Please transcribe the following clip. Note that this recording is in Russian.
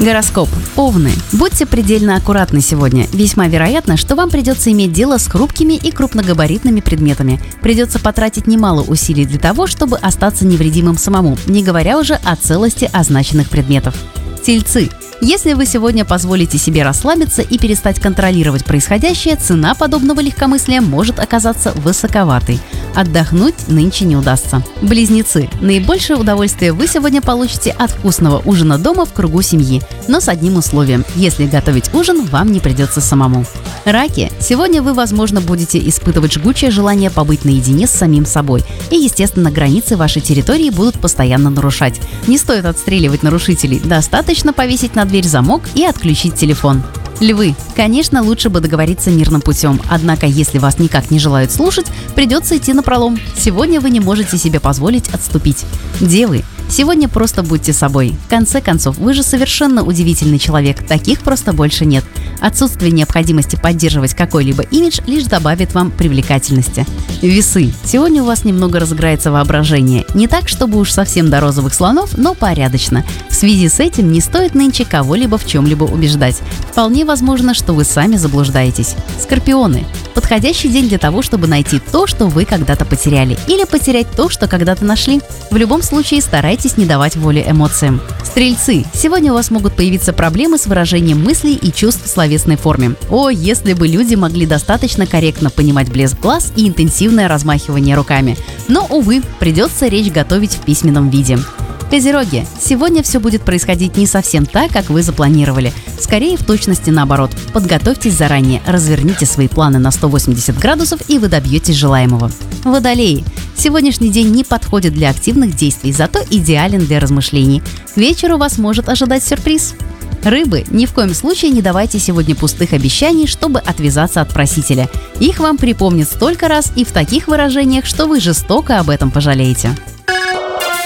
Гороскоп. Овны. Будьте предельно аккуратны сегодня. Весьма вероятно, что вам придется иметь дело с хрупкими и крупногабаритными предметами. Придется потратить немало усилий для того, чтобы остаться невредимым самому, не говоря уже о целости означенных предметов. Тельцы. Если вы сегодня позволите себе расслабиться и перестать контролировать происходящее, цена подобного легкомыслия может оказаться высоковатой. Отдохнуть нынче не удастся. Близнецы. Наибольшее удовольствие вы сегодня получите от вкусного ужина дома в кругу семьи, но с одним условием – если готовить ужин, вам не придется самому. Раки. Сегодня вы, возможно, будете испытывать жгучее желание побыть наедине с самим собой. И, естественно, границы вашей территории будут постоянно нарушать. Не стоит отстреливать нарушителей, достаточно повесить на дверь замок и отключить телефон. Львы. Конечно, лучше бы договориться мирным путем, однако, если вас никак не желают слушать, придется идти напролом. Сегодня вы не можете себе позволить отступить. Девы. Сегодня просто будьте собой. В конце концов, вы же совершенно удивительный человек, таких просто больше нет. Отсутствие необходимости поддерживать какой-либо имидж лишь добавит вам привлекательности. Весы. Сегодня у вас немного разыграется воображение. Не так, чтобы уж совсем до розовых слонов, но порядочно. В связи с этим не стоит нынче кого-либо в чем-либо убеждать. Вполне возможно, что вы сами заблуждаетесь. Скорпионы. Подходящий день для того, чтобы найти то, что вы когда-то потеряли, или потерять то, что когда-то нашли. В любом случае, старайтесь не давать воли эмоциям. Стрельцы. Сегодня у вас могут появиться проблемы с выражением мыслей и чувств в словесной форме. О, если бы люди могли достаточно корректно понимать блеск глаз и интенсивное размахивание руками. Но, увы, придется речь готовить в письменном виде. Козероги. Сегодня все будет происходить не совсем так, как вы запланировали. Скорее, в точности наоборот. Подготовьтесь заранее, разверните свои планы на 180 градусов, и вы добьетесь желаемого. Водолеи. Сегодняшний день не подходит для активных действий, зато идеален для размышлений. К вечеру вас может ожидать сюрприз. Рыбы, ни в коем случае не давайте сегодня пустых обещаний, чтобы отвязаться от просителя. Их вам припомнят столько раз и в таких выражениях, что вы жестоко об этом пожалеете.